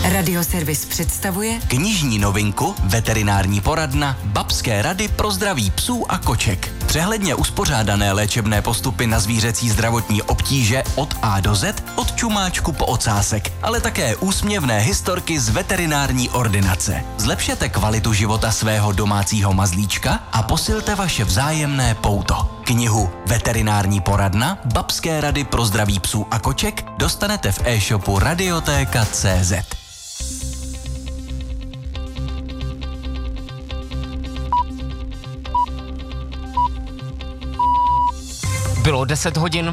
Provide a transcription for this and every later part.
Radioservis představuje knižní novinku Veterinární poradna Babské rady pro zdraví psů a koček. Přehledně uspořádané léčebné postupy na zvířecí zdravotní obtíže od A do Z, od čumáčku po ocásek, ale také úsměvné historky z veterinární ordinace. Zlepšete kvalitu života svého domácího mazlíčka a posilte vaše vzájemné pouto. Knihu Veterinární poradna Babské rady pro zdraví psů a koček dostanete v e-shopu Radiotéka.cz. Bylo 10 hodin.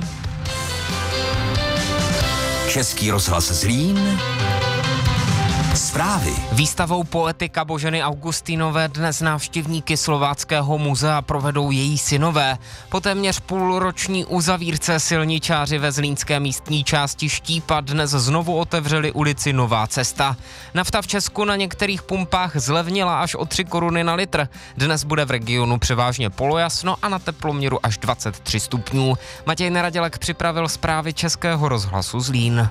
Český rozhlas Zlín. Zprávy. Výstavou poetika Boženy Augustínové dnes návštěvníky Slováckého muzea provedou její synové. Po téměř půlroční uzavírce silničáři ve zlínské místní části Štípa dnes znovu otevřeli ulici Nová cesta. Nafta v Česku na některých pumpách zlevnila až o 3 koruny na litr. Dnes bude v regionu převážně polojasno a na teploměru až 23 stupňů. Matěj Neradělek připravil zprávy Českého rozhlasu Zlín.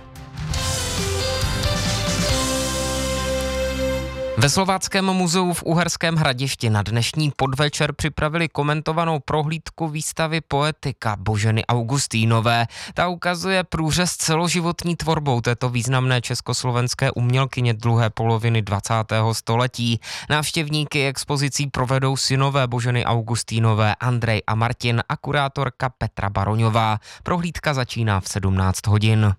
Ve Slováckém muzeu v Uherském Hradišti na dnešní podvečer připravili komentovanou prohlídku výstavy poetika Boženy Augustínové. Ta ukazuje průřez celoživotní tvorbou této významné československé umělkyně druhé poloviny 20. století. Návštěvníky expozicí provedou synové Boženy Augustínové Andrej a Martin a kurátorka Petra Baroňová. Prohlídka začíná v 17 hodin.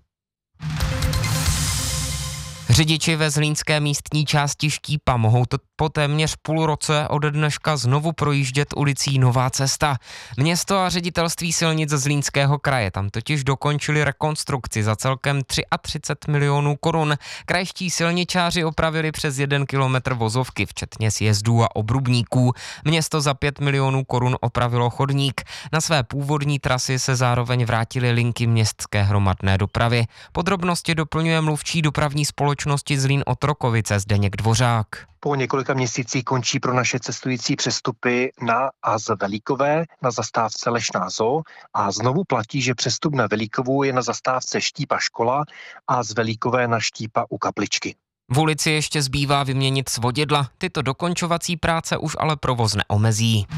Řidiči ve zlínské místní části Štípa mohou po téměř půl roce ode dneška znovu projíždět ulicí Nová cesta. Město a ředitelství silnic Zlínského kraje tam totiž dokončili rekonstrukci za celkem 33 milionů korun. Krajští silničáři opravili přes 1 kilometr vozovky, včetně sjezdů a obrubníků. Město za 5 milionů korun opravilo chodník. Na své původní trasy se zároveň vrátily linky městské hromadné dopravy. Podrobnosti doplňuje mluvčí dopravní společnosti Zlín Otrokovice Zdeněk Dvořák. Po několika měsících končí pro naše cestující přestupy na a z Velíkové na zastávce Lešná zoo a znovu platí, že přestup na Velíkovou je na zastávce Štípa škola a z Velíkové na Štípa u kapličky. V ulici ještě zbývá vyměnit svodidla. Tyto dokončovací práce už ale provoz neomezí.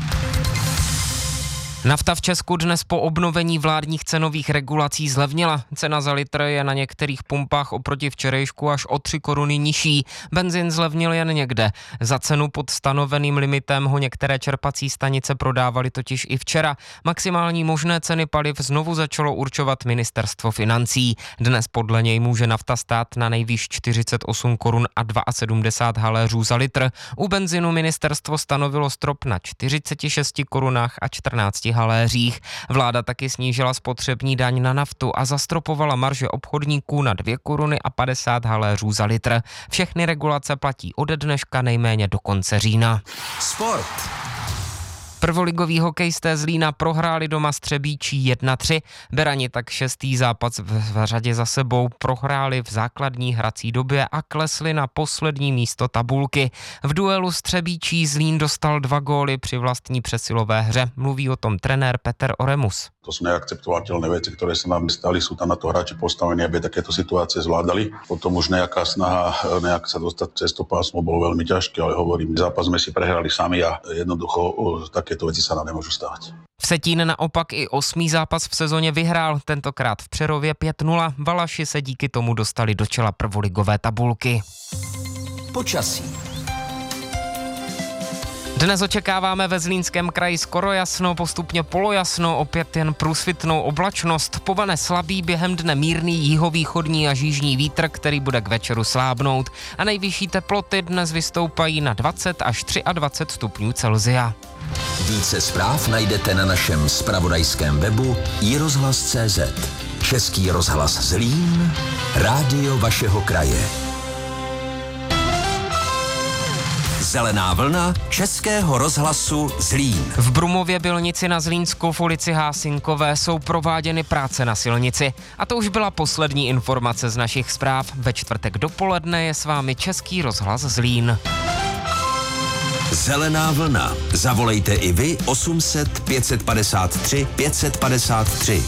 Nafta v Česku dnes po obnovení vládních cenových regulací zlevnila. Cena za litr je na některých pumpách oproti včerejšku až o 3 koruny nižší. Benzin zlevnil jen někde. Za cenu pod stanoveným limitem ho některé čerpací stanice prodávaly totiž i včera. Maximální možné ceny paliv znovu začalo určovat ministerstvo financí. Dnes podle něj může nafta stát na nejvýš 48 korun a 72 haléřů za litr. U benzinu ministerstvo stanovilo strop na 46 korunách a 14 haléřích. Vláda taky snížila spotřební daň na naftu a zastropovala marže obchodníků na 2 koruny a 50 haléřů za litr. Všechny regulace platí ode dneška nejméně do konce října. Sport. Prvoligový hokejisté Zlína prohráli doma s Třebíčí 1-3. Berani tak 6. zápas v řadě za sebou prohráli v základní hrací době a klesli na poslední místo tabulky. V duelu s Třebíčí Zlín dostal 2 góly při vlastní přesilové hře. Mluví o tom trenér Peter Oremus. To sú neakceptovateľné veci, ktoré sa nám stali, sú tam na to hráči postavení, aby takéto situácie zvládali. Potom už nejaká snaha nejak sa dostať cez to pásmo bolo veľmi ťažké, ale hovorím, zápas sme si prehrali sami a jednoducho takéto veci sa nám nemôžu stávať. Vsetín naopak i 8. zápas v sezóně vyhrál, tentokrát v Přerově 5-0. Valaši se díky tomu dostali do čela prvoligové tabulky. Počasí. Dnes očekáváme ve Zlínském kraji skoro jasno, postupně polojasno, opět jen průsvitnou oblačnost. Povane slabý, během dne mírný jihovýchodní a jižní vítr, který bude k večeru slábnout. A nejvyšší teploty dnes vystoupají na 20 až 23 stupňů Celsia. Více zpráv najdete na našem zpravodajském webu iRozhlas.cz. Český rozhlas Zlín, rádio vašeho kraje. Zelená vlna Českého rozhlasu Zlín. V Brumově Bylnici na Zlínsku v ulici Hásinkové jsou prováděny práce na silnici. A to už byla poslední informace z našich zpráv. Ve čtvrtek dopoledne je s vámi Český rozhlas Zlín. Zelená vlna. Zavolejte i vy 800 553 553.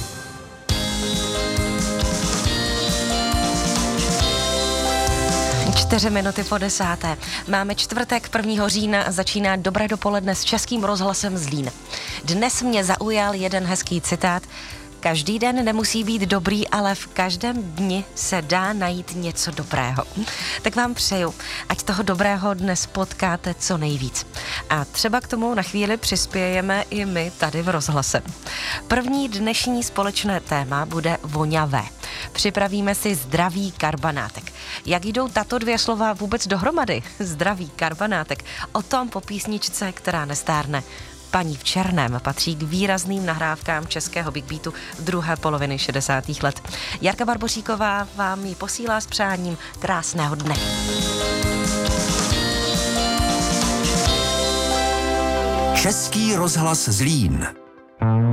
9:04. Máme čtvrtek 1. října a začíná Dobré dopoledne s Českým rozhlasem Zlín. Dnes mě zaujal jeden hezký citát. Každý den nemusí být dobrý, ale v každém dni se dá najít něco dobrého. Tak vám přeju, ať toho dobrého dnes potkáte co nejvíc. A třeba k tomu na chvíli přispějeme i my tady v rozhlase. První dnešní společné téma bude voňavé. Připravíme si zdravý karbanátek. Jak jdou tato dvě slova vůbec dohromady? Zdravý karbanátek. O tom po písničce, která nestárne. Paní v černém patří k výrazným nahrávkám českého Big Beatu druhé poloviny 60. let. Jarka Barboříková vám ji posílá s přáním krásného dne. Český rozhlas Zlín.